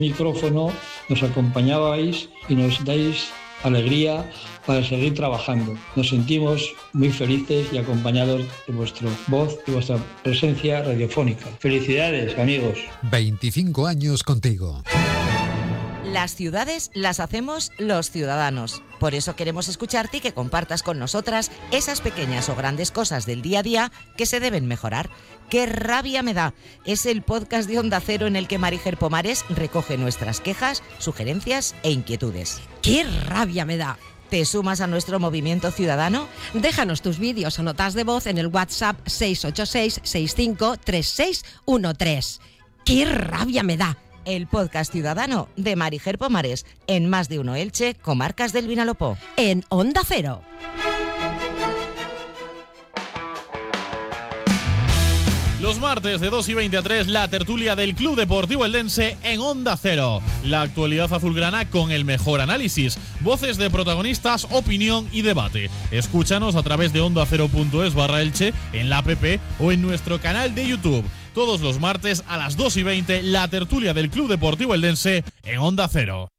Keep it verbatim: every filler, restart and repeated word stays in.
micrófono, nos acompañabais y nos dais alegría para seguir trabajando. Nos sentimos muy felices y acompañados de vuestra voz y vuestra presencia radiofónica. Felicidades, amigos. veinticinco años contigo. Las ciudades las hacemos los ciudadanos. Por eso queremos escucharte y que compartas con nosotras esas pequeñas o grandes cosas del día a día que se deben mejorar. ¡Qué rabia me da! Es el podcast de Onda Cero en el que Marijer Pomares recoge nuestras quejas, sugerencias e inquietudes. ¡Qué rabia me da! ¿Te sumas a nuestro movimiento ciudadano? Déjanos tus vídeos o notas de voz en el WhatsApp seis ocho seis, seis cinco tres seis uno tres. ¡Qué rabia me da! El podcast ciudadano de Marijer Pomares, en Más de Uno Elche, comarcas del Vinalopó. En Onda Cero. Los martes de dos y veinte a tres, la tertulia del Club Deportivo Eldense en Onda Cero. La actualidad azulgrana con el mejor análisis, voces de protagonistas, opinión y debate. Escúchanos a través de ondacero.es barra Elche, en la app o en nuestro canal de YouTube. Todos los martes a las dos y veinte, la tertulia del Club Deportivo Eldense en Onda Cero.